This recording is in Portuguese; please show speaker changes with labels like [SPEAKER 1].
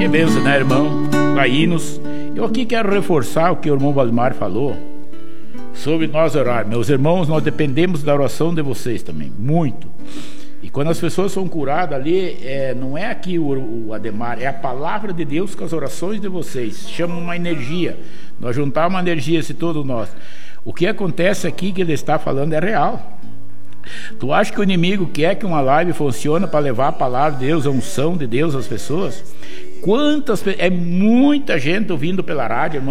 [SPEAKER 1] Que benção, né, irmão? Hinos. Eu aqui quero reforçar o que o irmão Valdemar falou sobre nós orar. Meus irmãos, nós dependemos da oração de vocês também, muito. E quando as pessoas são curadas ali, não é aqui o Ademar, é a palavra de Deus com as orações de vocês. Chama uma energia. Nós juntamos uma energia, se todos nós. O que acontece aqui que ele está falando é real. Tu acha que o inimigo quer que uma live funcione para levar a palavra de Deus, a unção de Deus às pessoas? É muita gente ouvindo pela rádio, irmão.